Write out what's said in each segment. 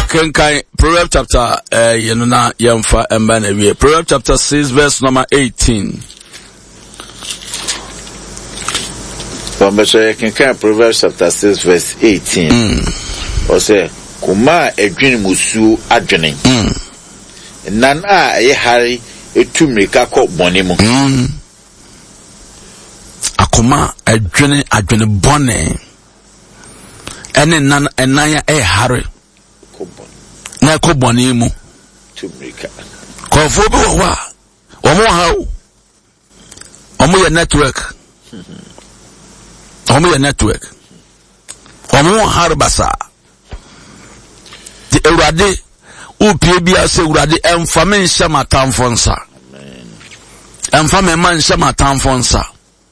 Kenkai Proverbs chapter yenuna yemfa emba na wie. Proverbs chapter 6 verse number 18. Kenkai Proverbs chapter 6 verse 18. Ose kuma edwin musu adwene. Nan a ye hari etumrika kɔ bɔne mu. Akoma adwene bɔne. Ene nan enaya hari na kɔ bɔne mu. Tumrika. Kɔfo bi wɔ hɔ a ɔmo ha o. Ɔmo yɛ network. Ɔmo har basa. Di Ewurade upie bia se Ewurade emfa me nhyɛ matamfo nsa. Emfa me man nhyɛ matamfo nsa.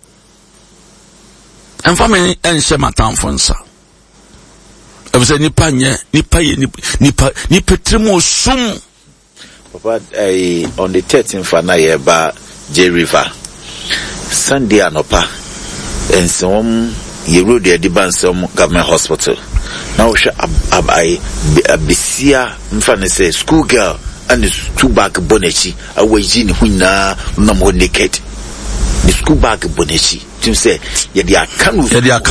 Emfa me nhyɛ matamfo nsa. Ebese nipa trimo sum. Papa on the 13th na yeba J River. Sunday anopa ensom yero de dibansom government hospital. Now she abesia mfa ne say school girl and the school bag bonechi awaji ni huna na mo naked. The school bag bonechi tim say ye de akano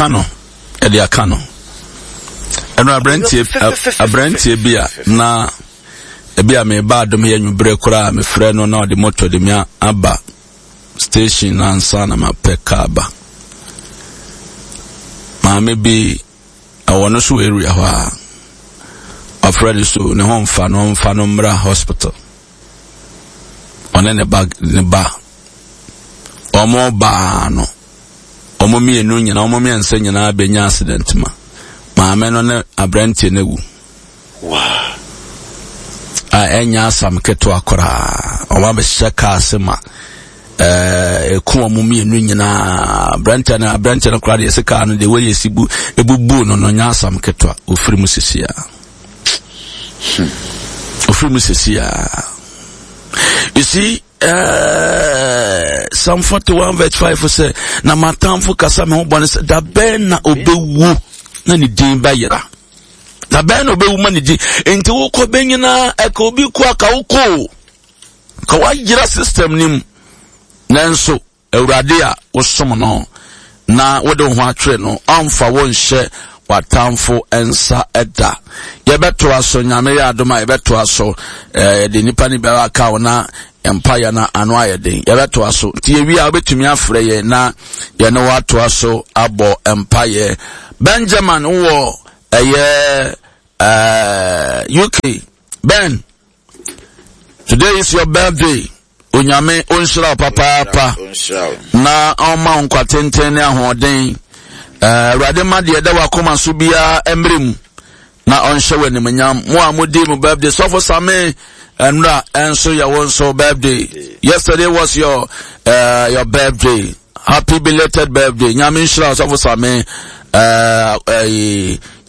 eno abrantie bia na ebia me ba dom ye nwubre kura me frɛ no na de motor de me aba station ansa na mapeka ba maame bi awono so area hɔ a afrɛ so ne ho mfa no mra hospital one ne ba omo ba no omo mienu nyina omo miense nyina benya accident ma maame no ne abrantie ne wu wow enya sam keto akora o ma be shaka asema ekuwa mumi enu nyina branch na kora de sika no de we yesibu ebubu no nya asam keto ofiri musisia you see Psalm 41 verse 5 say na matamfo kasa me ho bone se da ben na obewu na ni din ba yera da ben obewu ma ni din enti wo ko benyina eka obi ku aka wo ko ka wa yera system nim nanso Ewurade a wosom no na wode ho atwe no amfa wo nhye watamfo ensa eda yebeto aso nyame ya adoma yebeto aso de nipa ni ba aka wona empire na anu ayeden yebeto aso ti ewi a obetumi afre ye na ye no wato aso abo empire Benjamin wo UK Ben, today is your birthday. Onyame onshira papa na oma nkwatenten ahoden Awurade ma de da wakoma so bia emrem na onhye wanimunyam mo amodi mu birthday so for same enra enso ya wonso birthday. Yesterday was your birthday. Happy belated birthday. Nyame nshira so for same